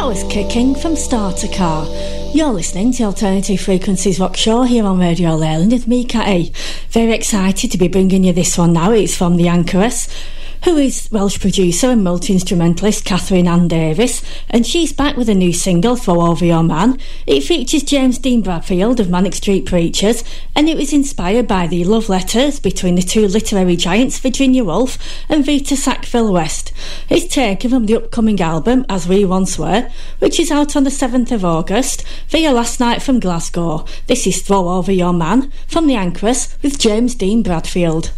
was Kicking from Starter Car. You're listening to Alternative Frequencies Rock Show here on Radio Leyland with me, Catty. Very excited to be bringing you this one now. It's from the Anchoress, who is Welsh producer and multi-instrumentalist Catherine Ann Davis, and she's back with a new single, Throw Over Your Man. It features James Dean Bradfield of Manic Street Preachers, and it was inspired by the love letters between the two literary giants Virginia Woolf and Vita Sackville West. It's taken from the upcoming album As We Once Were, which is out on the 7th of August via Last Night from Glasgow. This is Throw Over Your Man from the Anchoress with James Dean Bradfield.